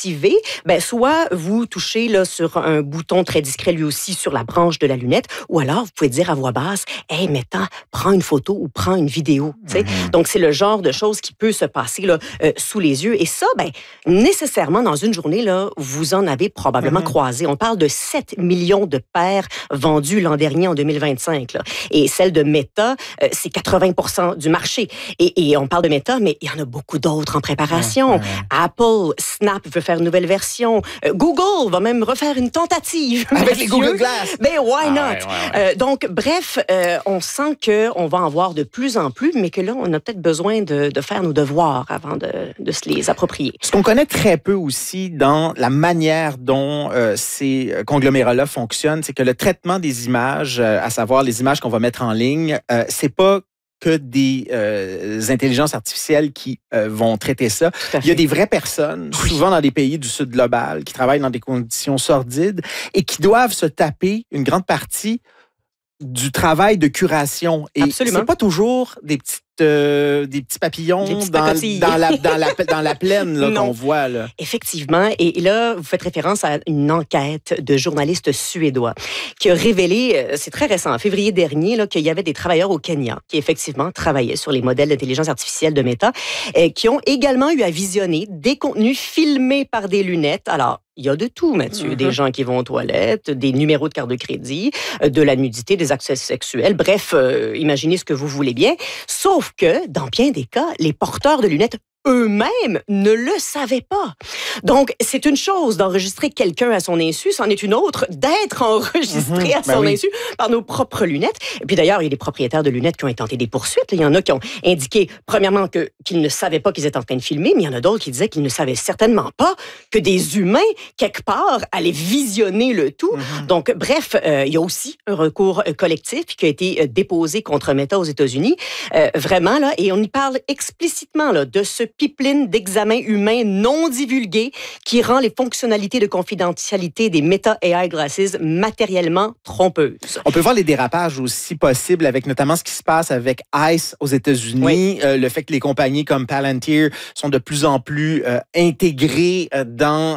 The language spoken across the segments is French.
l'activer, soit vous touchez là, sur un bouton très discret lui aussi sur la branche de la lunette, ou alors vous pouvez dire à voix basse, « Hey, Meta, prends une photo ou prends une vidéo. » Donc, c'est le genre de choses qui peut se passer là, sous les yeux. Et ça, nécessairement, dans une journée, là, vous en avez probablement croisé. On parle de 7 millions de paires vendues l'an dernier, en 2025. Là. Et celle de Meta, c'est 80% du marché. Et on parle de Meta, mais il y en a beaucoup d'autres en préparation. Apple, Snap veut faire une nouvelle version. Google va même refaire une tentative. Avec les Google Glass. Ben, why not? Donc, bref, on sent qu'on va en voir de plus en plus, mais que là, on a peut-être besoin de faire nos devoirs avant de se les approprier. Ce qu'on connaît très peu aussi dans la manière dont ces conglomérats-là fonctionnent, c'est que le traitement des images, à savoir les images qu'on va mettre en ligne, c'est pas que des intelligences artificielles qui vont traiter ça. Il y a des vraies personnes, souvent dans des pays du Sud global, qui travaillent dans des conditions sordides et qui doivent se taper une grande partie du travail de curation. Et c'est pas toujours des petits papillons dans la plaine là, qu'on voit. Là. Effectivement. Et là, vous faites référence à une enquête de journalistes suédois qui a révélé, c'est très récent, en février dernier, là, qu'il y avait des travailleurs au Kenya qui, effectivement, travaillaient sur les modèles d'intelligence artificielle de Meta, qui ont également eu à visionner des contenus filmés par des lunettes. Alors, il y a de tout, Mathieu. Des gens qui vont aux toilettes, des numéros de carte de crédit, de la nudité, des accès sexuels. Bref, imaginez ce que vous voulez bien. Sauf que, dans bien des cas, les porteurs de lunettes eux-mêmes ne le savaient pas. Donc, c'est une chose d'enregistrer quelqu'un à son insu, c'en est une autre d'être enregistré à son insu par nos propres lunettes. Et puis d'ailleurs, il y a des propriétaires de lunettes qui ont intenté des poursuites. Il y en a qui ont indiqué, premièrement, qu'ils ne savaient pas qu'ils étaient en train de filmer, mais il y en a d'autres qui disaient qu'ils ne savaient certainement pas que des humains, quelque part, allaient visionner le tout. Donc, bref, il y a aussi un recours collectif qui a été déposé contre Meta aux États-Unis. Vraiment, là, et on y parle explicitement là, de ce pipeline d'examen humain non divulgué qui rend les fonctionnalités de confidentialité des Meta AI Glasses matériellement trompeuses. On peut voir les dérapages aussi possibles avec notamment ce qui se passe avec ICE aux États-Unis, le fait que les compagnies comme Palantir sont de plus en plus intégrées dans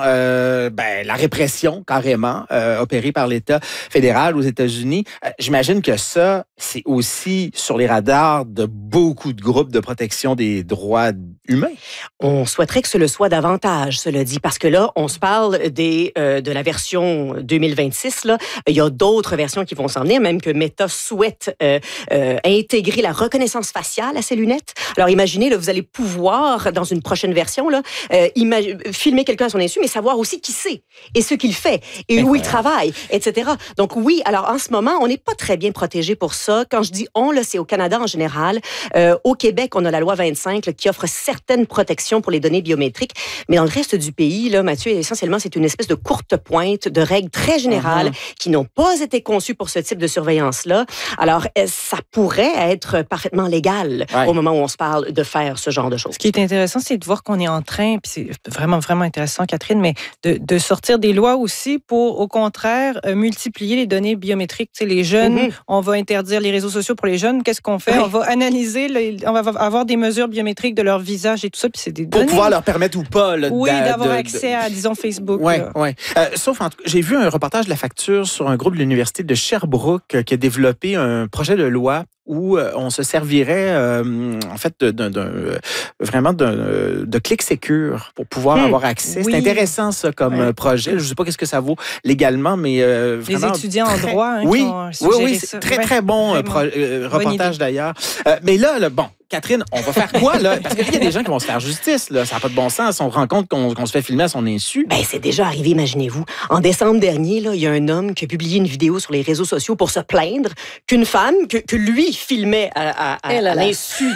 la répression carrément opérée par l'État fédéral aux États-Unis. J'imagine que ça, c'est aussi sur les radars de beaucoup de groupes de protection des droits humains. On souhaiterait que ce le soit davantage, cela dit, parce que là, on se parle de la version 2026. Là. Il y a d'autres versions qui vont s'en venir, même que Meta souhaite intégrer la reconnaissance faciale à ses lunettes. Alors, imaginez, là, vous allez pouvoir, dans une prochaine version, là, filmer quelqu'un à son insu, mais savoir aussi qui c'est et ce qu'il fait et où il travaille, etc. Donc oui, alors en ce moment, on n'est pas très bien protégé pour ça. Quand je dis on, là, c'est au Canada en général. Au Québec, on a la loi 25 là, qui offre certaines protections pour les données biométriques, mais dans le reste du pays, là, Mathieu, essentiellement, c'est une espèce de courte pointe de règles très générales qui n'ont pas été conçues pour ce type de surveillance-là. Alors, ça pourrait être parfaitement légal au moment où on se parle de faire ce genre de choses. Ce qui est intéressant, c'est de voir qu'on est en train, puis c'est vraiment, vraiment intéressant, Catherine, mais de sortir des lois aussi pour, au contraire, multiplier les données biométriques. Tu sais, les jeunes, on va interdire les réseaux sociaux pour les jeunes. Qu'est-ce qu'on fait? On va analyser, on va avoir des mesures biométriques de leur visage et tout ça, puis c'est des données. Pour pouvoir leur permettre ou pas là, d'avoir accès à, disons, Facebook. Sauf, j'ai vu un reportage de La Facture sur un groupe de l'Université de Sherbrooke qui a développé un projet de loi où on se servirait en fait vraiment de clic secure pour pouvoir avoir accès. C'est intéressant ça comme projet. Je ne sais pas qu'est-ce que ça vaut légalement, mais vraiment... Les étudiants en droit c'est très bon reportage d'ailleurs. Mais là, bon, Catherine, on va faire quoi, là? Parce qu'il y a des gens qui vont se faire justice, là. Ça n'a pas de bon sens. On se rend compte qu'on se fait filmer à son insu. C'est déjà arrivé, imaginez-vous. En décembre dernier, là, il y a un homme qui a publié une vidéo sur les réseaux sociaux pour se plaindre qu'une femme, que lui filmait à l'insu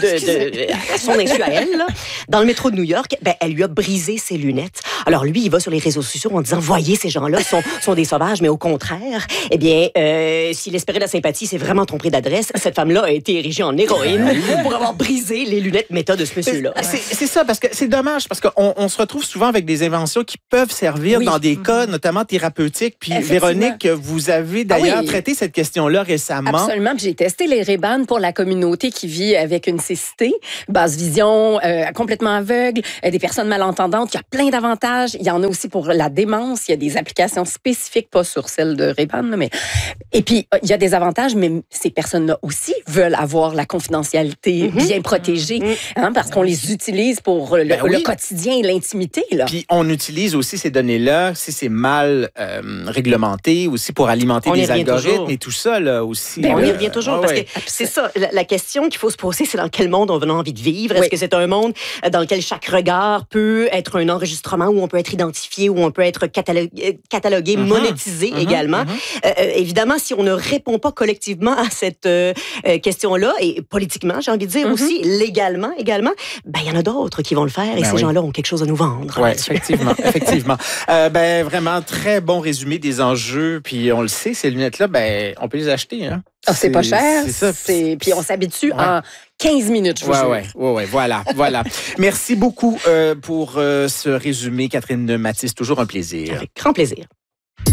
à son insu à elle, là, dans le métro de New York, elle lui a brisé ses lunettes. Alors lui, il va sur les réseaux sociaux en disant, voyez, ces gens-là sont des sauvages, mais au contraire, s'il espérait de la sympathie, c'est vraiment trompé d'adresse. Cette femme-là a été érigée en héroïne pour avoir briser les lunettes Meta de ce monsieur-là. C'est ça, parce que c'est dommage, parce qu'on se retrouve souvent avec des inventions qui peuvent servir dans des cas, notamment thérapeutiques. Puis Véronique, vous avez d'ailleurs traité cette question-là récemment. Absolument. Puis j'ai testé les Ray-Ban pour la communauté qui vit avec une cécité, basse vision, complètement aveugle, des personnes malentendantes. Il y a plein d'avantages. Il y en a aussi pour la démence. Il y a des applications spécifiques, pas sur celle de Ray-Ban, mais... Et puis, il y a des avantages, mais ces personnes-là aussi veulent avoir la confidentialité bien protégée, parce qu'on les utilise pour le quotidien et l'intimité. Là. Puis, on utilise aussi ces données-là, si c'est mal réglementé, aussi pour alimenter des algorithmes et tout ça, là, aussi. On y revient toujours, parce que c'est ça, la question qu'il faut se poser, c'est dans quel monde on a envie de vivre. Est-ce que c'est un monde dans lequel chaque regard peut être un enregistrement, où on peut être identifié, où on peut être catalogué, monétisé également? Évidemment, si on ne répond pas collectivement à cette question-là, et politiquement, j'ai envie de dire aussi, légalement également, ben il y en a d'autres qui vont le faire et ces gens-là ont quelque chose à nous vendre. Oui, effectivement. Vraiment, très bon résumé des enjeux. Puis on le sait, ces lunettes-là, on peut les acheter. Hein? C'est pas cher. C'est ça. Puis on s'habitue en 15 minutes, je vous jure. Oui, voilà. Merci beaucoup pour ce résumé, Catherine Matisse. Toujours un plaisir. Avec grand plaisir.